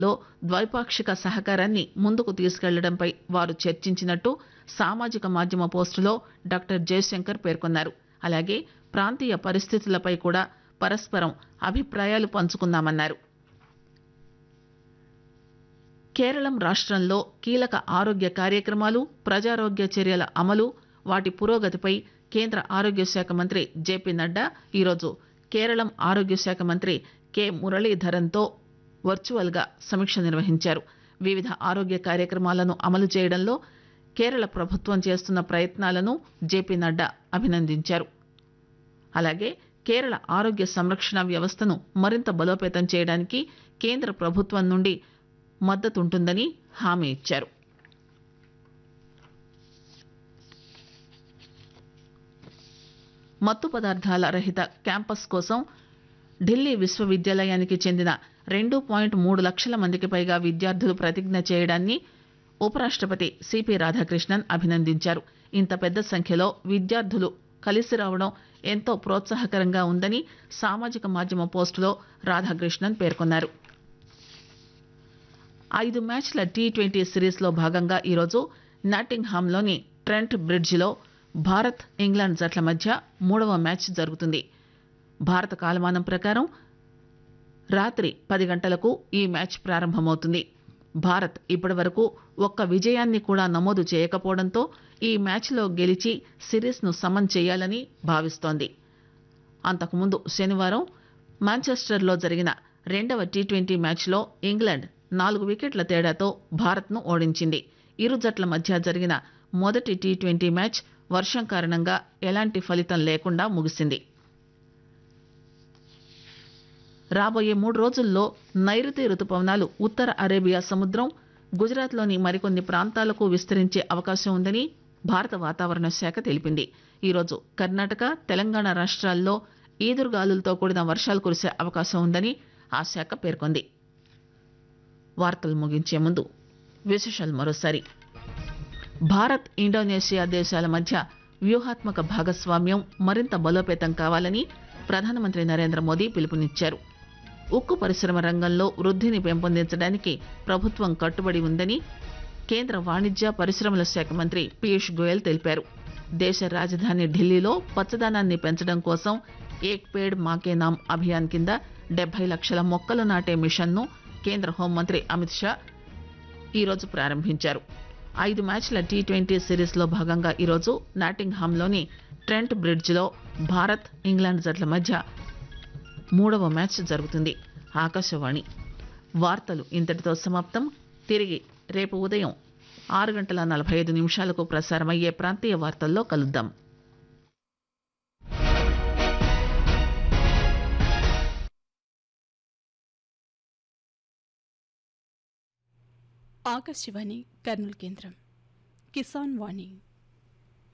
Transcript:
లో ద్వైపాక్షిక సహకారాన్ని ముందుకు తీసుకెళ్లడంపై వారు చర్చించినట్టు సామాజిక మాధ్యమ పోస్టులో డాక్టర్ జయశంకర్ పేర్కొన్నారు. అలాగే ప్రాంతీయ పరిస్థితులపై కూడా పరస్పరం అభిప్రాయాలు పంచుకున్నామన్నారు. కేరళం రాష్ట్రంలో కీలక ఆరోగ్య కార్యక్రమాలు, ప్రజారోగ్య చర్యల అమలు, వాటి పురోగతిపై కేంద్ర ఆరోగ్య శాఖ మంత్రి జేపీ నడ్డా ఈరోజు కేరళం ఆరోగ్య శాఖ మంత్రి కె మురళీధరన్తో వర్చువల్ గా సమీక్ష నిర్వహించారు. వివిధ ఆరోగ్య కార్యక్రమాలను అమలు చేయడంలో కేరళ ప్రభుత్వం చేస్తున్న ప్రయత్నాలను జేపీ నడ్డా అభినందించారు. అలాగే కేరళ ఆరోగ్య సంరక్షణ వ్యవస్థను మరింత బలోపేతం చేయడానికి కేంద్ర ప్రభుత్వం నుండి మద్దతుంటుందని హామీ ఇచ్చారు. మత్తు పదార్థాల రహిత క్యాంపస్ కోసం ఢిల్లీ విశ్వవిద్యాలయానికి చెందిన 2.3 లక్షల మందికి పైగా విద్యార్థులు ప్రతిజ్ఞ చేయడాన్ని ఉపరాష్ట్రపతి సిపి రాధాకృష్ణన్ అభినందించారు. ఇంత పెద్ద సంఖ్యలో విద్యార్థులు కలిసి రావడం ఎంతో ప్రోత్సాహకరంగా ఉందని సామాజిక మాధ్యమ పోస్టులో రాధాకృష్ణన్ పేర్కొన్నారు. 5 మ్యాచ్ల టీ20 సిరీస్లో భాగంగా ఈరోజు నాటింగ్హామ్లోని ట్రెంట్ బ్రిడ్జిలో భారత్, ఇంగ్లాండ్ జట్ల మధ్య 3వ మ్యాచ్ జరుగుతుంది. భారత కాలమానం ప్రకారం రాత్రి 10 గంటలకు ఈ మ్యాచ్ ప్రారంభమవుతుంది. భారత్ ఇప్పటివరకు ఒక్క విజయాన్ని కూడా నమోదు చేయకపోవడంతో ఈ మ్యాచ్లో గెలిచి సిరీస్ను సమన్ చేయాలని భావిస్తోంది. అంతకుముందు శనివారం మాంచెస్టర్లో జరిగిన 2వ టీ20 మ్యాచ్లో ఇంగ్లాండ్ 4 వికెట్ల తేడాతో భారత్ను ఓడించింది. ఇరు జట్ల మధ్య జరిగిన మొదటి టీ20 మ్యాచ్ వర్షం కారణంగా ఎలాంటి ఫలితం లేకుండా ముగిసింది. రాబోయే 3 రోజుల్లో నైరుతి రుతుపవనాలు ఉత్తర అరేబియా సముద్రం, గుజరాత్లోని మరికొన్ని ప్రాంతాలకు విస్తరించే అవకాశం ఉందని భారత వాతావరణ శాఖ తెలిపింది. ఈరోజు కర్ణాటక, తెలంగాణ రాష్ట్రాల్లో ఈదురుగాలులతో కూడిన వర్షాలు కురిసే అవకాశం ఉందని ఆ శాఖ పేర్కొంది. వార్తలు ముగించే ముందు విశేషాలు మరోసారి. భారత్, ఇండోనేషియా దేశాల మధ్య వ్యూహాత్మక భాగస్వామ్యం మరింత బలోపేతం కావాలని ప్రధానమంత్రి నరేంద్ర మోదీ పిలుపునిచ్చారు. ఉక్కు పరిశ్రమ రంగంలో వృద్ధిని పెంపొందించడానికి ప్రభుత్వం కట్టుబడి ఉందని కేంద్ర వాణిజ్య పరిశ్రమల శాఖ మంత్రి పీయూష్ గోయల్ తెలిపారు. దేశ రాజధాని ఢిల్లీలో పచ్చదనాన్ని పెంచడం కోసం ఏక్ పేడ్ మాకే నామ్ అభియాన్ కింద 70 లక్షల మొక్కలు నాటే మిషన్ను కేంద్ర హోంమంత్రి అమిత్ షా ఈరోజు ప్రారంభించారు. 5 మ్యాచ్ల టీ20 సిరీస్లో భాగంగా ఈరోజు నాటింగ్హామ్లోని ట్రెంట్ బ్రిడ్జిలో భారత్, ఇంగ్లాండ్ జట్ల మధ్య 3వ మ్యాచ్ జరుగుతుంది. ఆకాశవాణి వార్తలు ఇంతటితో సమాప్తం. తిరిగి రేపు ఉదయం 6:45 ప్రసారమయ్యే ప్రాంతీయ వార్తల్లో కలుద్దాం. ఆకాశవాణి కర్నూలు కేంద్రం. కిసాన్ వాణి